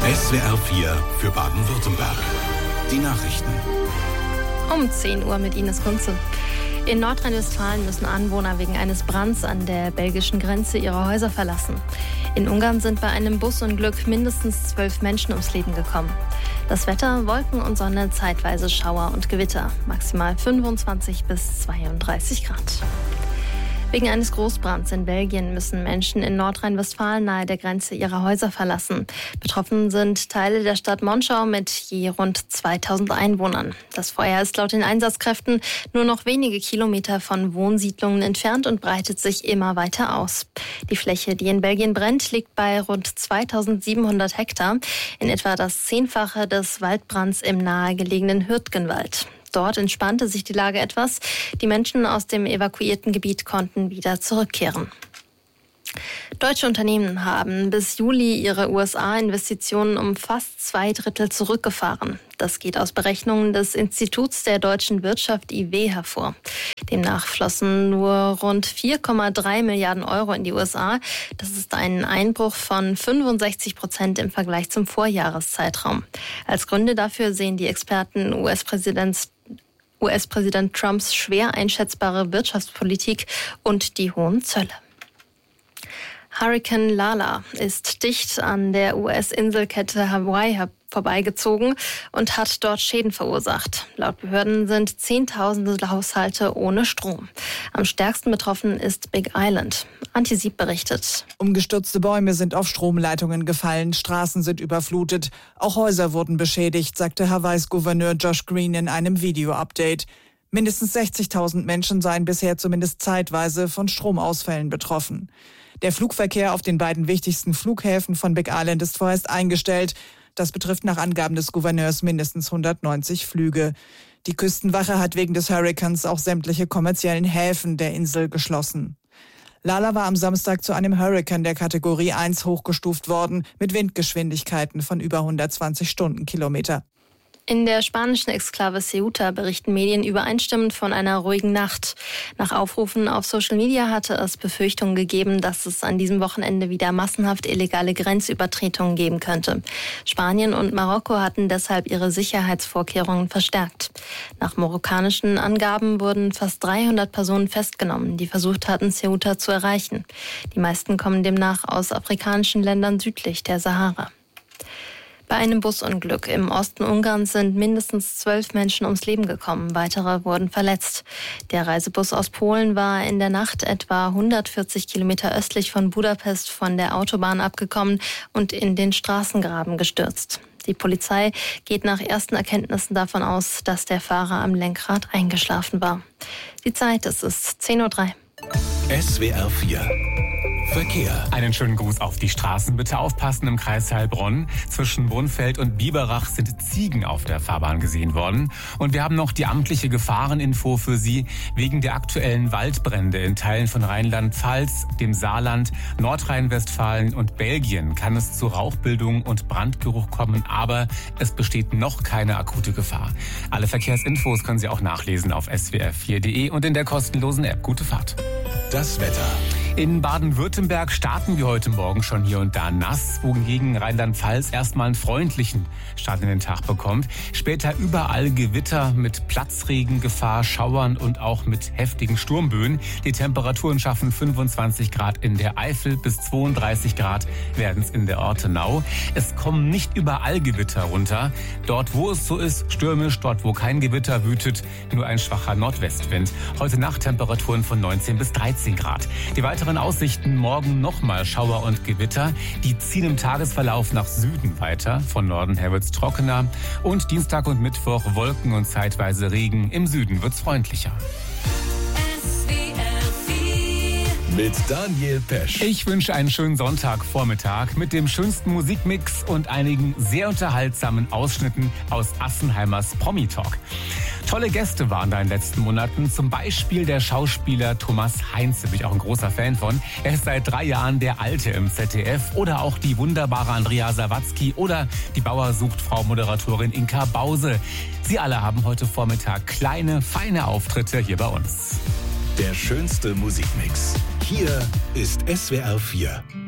SWR 4 für Baden-Württemberg. Die Nachrichten. Um 10 Uhr mit Ines Kunze. In Nordrhein-Westfalen müssen Anwohner wegen eines Brands an der belgischen Grenze ihre Häuser verlassen. In Ungarn sind bei einem Busunglück mindestens 12 Menschen ums Leben gekommen. Das Wetter: Wolken und Sonne, zeitweise Schauer und Gewitter. Maximal 25 bis 32 Grad. Wegen eines Großbrands in Belgien müssen Menschen in Nordrhein-Westfalen nahe der Grenze ihre Häuser verlassen. Betroffen sind Teile der Stadt Monschau mit je rund 2000 Einwohnern. Das Feuer ist laut den Einsatzkräften nur noch wenige Kilometer von Wohnsiedlungen entfernt und breitet sich immer weiter aus. Die Fläche, die in Belgien brennt, liegt bei rund 2700 Hektar, in etwa das 10-fache des Waldbrands im nahegelegenen Hürtgenwald. Dort entspannte sich die Lage etwas. Die Menschen aus dem evakuierten Gebiet konnten wieder zurückkehren. Deutsche Unternehmen haben bis Juli ihre USA-Investitionen um fast 2/3 zurückgefahren. Das geht aus Berechnungen des Instituts der deutschen Wirtschaft IW hervor. Demnach flossen nur rund 4,3 Milliarden Euro in die USA. Das ist ein Einbruch von 65% im Vergleich zum Vorjahreszeitraum. Als Gründe dafür sehen die Experten US-Präsident Trumps schwer einschätzbare Wirtschaftspolitik und die hohen Zölle. Hurrikan Lala ist dicht an der US-Inselkette Hawaii vorbeigezogen und hat dort Schäden verursacht. Laut Behörden sind Zehntausende Haushalte ohne Strom. Am stärksten betroffen ist Big Island. Antje Sieb berichtet. Umgestürzte Bäume sind auf Stromleitungen gefallen, Straßen sind überflutet, auch Häuser wurden beschädigt, sagte Hawaiis Gouverneur Josh Green in einem Video-Update. Mindestens 60.000 Menschen seien bisher zumindest zeitweise von Stromausfällen betroffen. Der Flugverkehr auf den beiden wichtigsten Flughäfen von Big Island ist vorerst eingestellt. Das betrifft nach Angaben des Gouverneurs mindestens 190 Flüge. Die Küstenwache hat wegen des Hurrikans auch sämtliche kommerziellen Häfen der Insel geschlossen. Lala war am Samstag zu einem Hurrikan der Kategorie 1 hochgestuft worden, mit Windgeschwindigkeiten von über 120 Stundenkilometer. In der spanischen Exklave Ceuta berichten Medien übereinstimmend von einer ruhigen Nacht. Nach Aufrufen auf Social Media hatte es Befürchtungen gegeben, dass es an diesem Wochenende wieder massenhaft illegale Grenzübertretungen geben könnte. Spanien und Marokko hatten deshalb ihre Sicherheitsvorkehrungen verstärkt. Nach marokkanischen Angaben wurden fast 300 Personen festgenommen, die versucht hatten, Ceuta zu erreichen. Die meisten kommen demnach aus afrikanischen Ländern südlich der Sahara. Bei einem Busunglück im Osten Ungarns sind mindestens 12 Menschen ums Leben gekommen. Weitere wurden verletzt. Der Reisebus aus Polen war in der Nacht etwa 140 Kilometer östlich von Budapest von der Autobahn abgekommen und in den Straßengraben gestürzt. Die Polizei geht nach ersten Erkenntnissen davon aus, dass der Fahrer am Lenkrad eingeschlafen war. Die Zeit, es ist 10:03 Uhr. SWR 4 Verkehr. Einen schönen Gruß auf die Straßen. Bitte aufpassen im Kreis Heilbronn. Zwischen Brunfeld und Biberach sind Ziegen auf der Fahrbahn gesehen worden. Und wir haben noch die amtliche Gefahreninfo für Sie. Wegen der aktuellen Waldbrände in Teilen von Rheinland-Pfalz, dem Saarland, Nordrhein-Westfalen und Belgien kann es zu Rauchbildung und Brandgeruch kommen. Aber es besteht noch keine akute Gefahr. Alle Verkehrsinfos können Sie auch nachlesen auf swr4.de und in der kostenlosen App. Gute Fahrt. Das Wetter. In Baden-Württemberg starten wir heute Morgen schon hier und da nass, wohingegen Rheinland-Pfalz erstmal einen freundlichen Start in den Tag bekommt. Später überall Gewitter mit Platzregengefahr, Schauern und auch mit heftigen Sturmböen. Die Temperaturen schaffen 25 Grad in der Eifel, bis 32 Grad werden es in der Ortenau. Es kommen nicht überall Gewitter runter. Dort, wo es so ist, stürmisch, dort, wo kein Gewitter wütet, nur ein schwacher Nordwestwind. Heute Nacht Temperaturen von 19 bis 13 Grad. Die weiteren Aussichten: morgen nochmal Schauer und Gewitter. Die ziehen im Tagesverlauf nach Süden weiter. Von Norden her wird's trockener. Und Dienstag und Mittwoch Wolken und zeitweise Regen. Im Süden wird's freundlicher. Mit Daniel Pesch. Ich wünsche einen schönen Sonntagvormittag mit dem schönsten Musikmix und einigen sehr unterhaltsamen Ausschnitten aus Assenheimers Promi-Talk. Tolle Gäste waren da in den letzten Monaten, zum Beispiel der Schauspieler Thomas Heinze, bin ich auch ein großer Fan von. Er ist seit 3 Jahren der Alte im ZDF, oder auch die wunderbare Andrea Sawatzki oder die Bauer-sucht-Frau-Moderatorin Inka Bause. Sie alle haben heute Vormittag kleine, feine Auftritte hier bei uns. Der schönste Musikmix. Hier ist SWR 4.